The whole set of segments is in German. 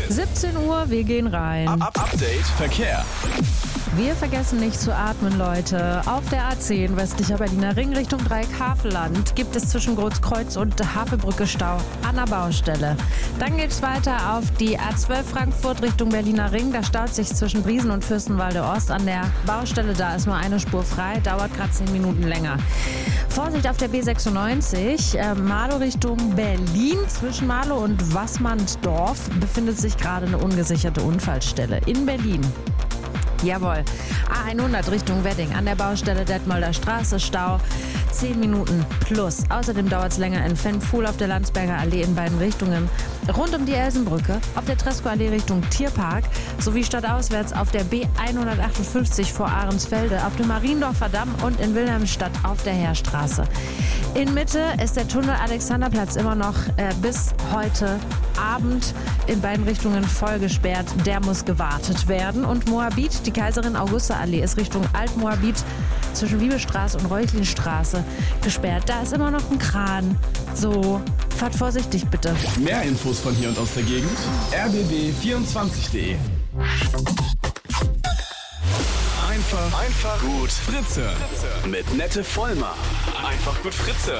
17 Uhr, wir gehen rein. Update Verkehr. Wir vergessen nicht zu atmen, Leute. Auf der A10 westlicher Berliner Ring Richtung Dreieck-Havelland gibt es zwischen Großkreuz und Havelbrücke Stau an der Baustelle. Dann geht es weiter auf die A12 Frankfurt Richtung Berliner Ring. Da staut sich zwischen Briesen und Fürstenwalde Ost an der Baustelle. Da ist nur eine Spur frei, dauert gerade 10 Minuten länger. Vorsicht auf der B96, Marlow Richtung Berlin. Zwischen Marlow und Wassmannsdorf befindet sich gerade eine ungesicherte Unfallstelle in Berlin. Jawohl. A100 Richtung Wedding. An der Baustelle Detmolder Straße Stau. 10 Minuten plus. Außerdem dauert es länger in Fenfuhl auf der Landsberger Allee in beiden Richtungen. Rund um die Elsenbrücke, auf der Tresco-Allee Richtung Tierpark, sowie stadtauswärts auf der B158 vor Ahrensfelde, auf dem Mariendorfer Damm und in Wilhelmstadt auf der Heerstraße. In Mitte ist der Tunnel Alexanderplatz immer noch bis heute Abend in beiden Richtungen voll gesperrt. Der muss gewartet werden. Und Moabit, die Kaiserin Augusta Allee, ist Richtung Alt-Moabit zwischen Wiebelstraße und Reuchlinstraße gesperrt. Da ist immer noch ein Kran. So, fahrt vorsichtig bitte. Mehr Infos von hier und aus der Gegend. rbb24.de. Einfach gut Fritze. Mit Nette Vollmer. Einfach gut Fritze.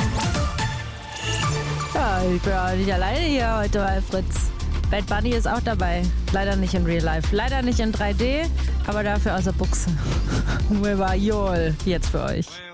Ja, ich bin auch nicht alleine hier heute bei Fritz. Bad Bunny ist auch dabei. Leider nicht in Real Life. Leider nicht in 3D, aber dafür aus der Buchse. River Jol. Jetzt für euch.